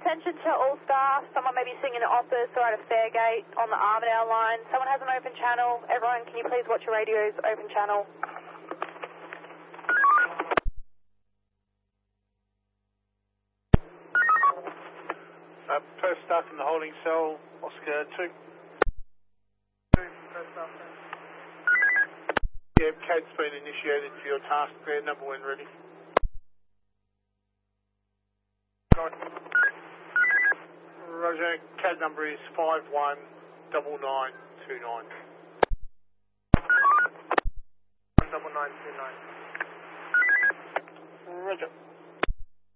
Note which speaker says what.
Speaker 1: attention to all staff. Someone may be singing at office or at a fairgate on the Armidale line. Someone has an open channel. Everyone, can you please watch your radios, open channel?
Speaker 2: First staff in the holding cell, Oscar 2. First staff. Yeah, CAD's been initiated for your task there, number 1 ready. Roger, CAD number is 519929. 9929. Roger.